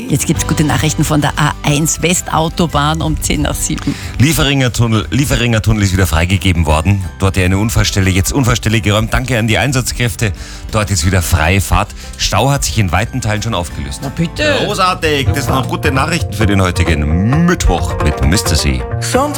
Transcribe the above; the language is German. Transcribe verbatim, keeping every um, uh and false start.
Jetzt gibt es gute Nachrichten von der A eins Westautobahn um zehn nach sieben. Lieferinger Tunnel, Lieferinger Tunnel ist wieder freigegeben worden. Dort eine Unfallstelle, jetzt Unfallstelle geräumt. Danke an die Einsatzkräfte. Dort ist wieder freie Fahrt. Stau hat sich in weiten Teilen schon aufgelöst. Na bitte. Großartig. Das sind noch gute Nachrichten für den heutigen Mittwoch mit Mister C.